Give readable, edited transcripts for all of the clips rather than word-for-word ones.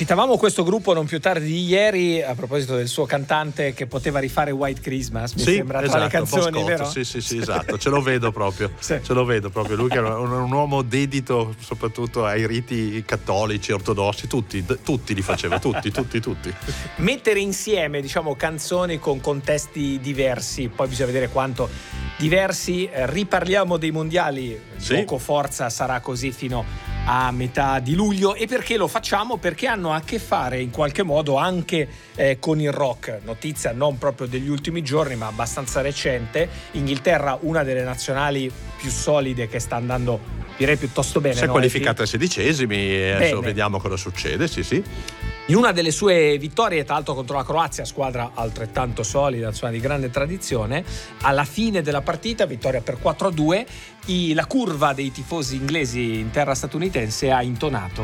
Citavamo questo gruppo non più tardi di ieri a proposito del suo cantante che poteva rifare White Christmas, mi sembra, tra le canzoni, vero? Sì, esatto, ce lo vedo proprio. Sì. Ce lo vedo proprio. Lui che è un uomo dedito soprattutto ai riti cattolici, ortodossi, tutti li faceva, tutti. Mettere insieme, diciamo, canzoni con contesti diversi, poi bisogna vedere quanto diversi. Riparliamo dei mondiali, gioco forza sarà così fino a metà di luglio. E perché lo facciamo? Perché hanno a che fare in qualche modo anche con il rock. Notizia non proprio degli ultimi giorni ma abbastanza recente: Inghilterra, una delle nazionali più solide, che sta andando direi piuttosto bene, si è qualificata ai 16esimi, adesso vediamo cosa succede. Sì. In una delle sue vittorie, tra l'altro contro la Croazia, squadra altrettanto solida, insomma, di grande tradizione, alla fine della partita, vittoria per 4-2, la curva dei tifosi inglesi in terra statunitense ha intonato.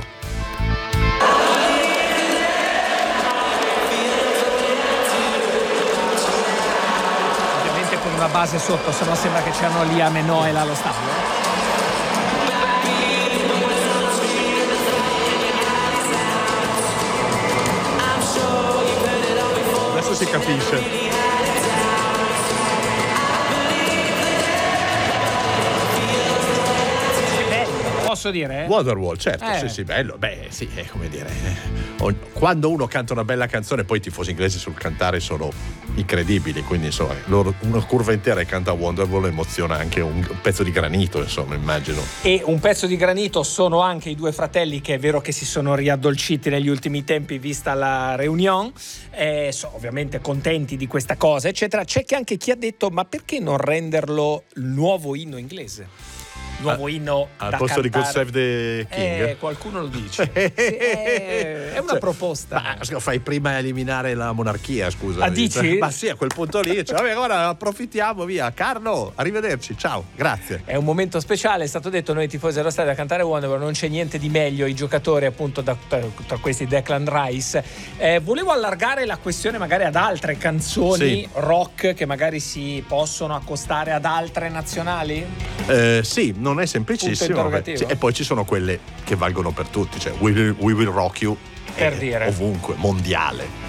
Ovviamente con una base sotto, se no sembra che c'erano Liam e Noel allo stadio. Adesso si capisce. Posso dire? Wonderwall, certo, sì, bello. Beh, sì, è come dire. Quando uno canta una bella canzone, poi i tifosi inglesi sul cantare sono incredibili, quindi insomma, una curva intera e canta Wonderwall emoziona anche un pezzo di granito, insomma, immagino. E un pezzo di granito sono anche i due fratelli, che è vero che si sono riaddolciti negli ultimi tempi vista la reunion, sono ovviamente contenti di questa cosa, eccetera. C'è anche chi ha detto: ma perché non renderlo il nuovo inno inglese? Nuovo inno al da posto cantare. di God Save the King, qualcuno lo dice. È una proposta. Ma fai prima a eliminare la monarchia, scusa. Dici? Ma sì, a quel punto lì, vabbè, ora approfittiamo, via. Carlo, arrivederci, ciao, grazie. È un momento speciale, è stato detto, noi tifosi dello stadio a cantare Wonderwall, non c'è niente di meglio, i giocatori appunto tra questi Declan Rice. Volevo allargare la questione magari ad altre canzoni rock che magari si possono accostare ad altre nazionali? Sì, non è semplicissimo. E poi ci sono quelle che valgono per tutti, cioè We Will Rock You, per dire, ovunque, mondiale.